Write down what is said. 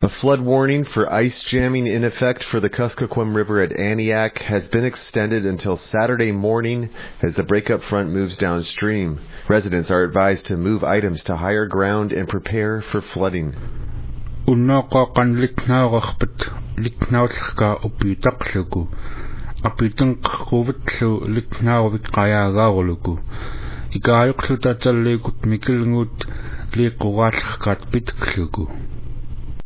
A flood warning for ice jamming in effect for the Kuskokwim River at Aniak has been extended until Saturday morning as the breakup front moves downstream. Residents are advised to move items to higher ground and prepare for flooding.